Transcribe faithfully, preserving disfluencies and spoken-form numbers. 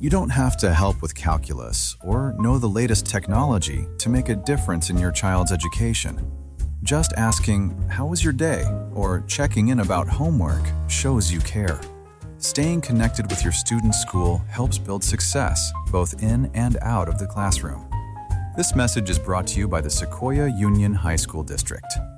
You don't have to help with calculus or know the latest technology to make a difference in your child's education. Just asking, "How was your day?" or checking in about homework shows you care. Staying connected with your student's school helps build success, both in and out of the classroom. This message is brought to you by the Sequoia Union High School District.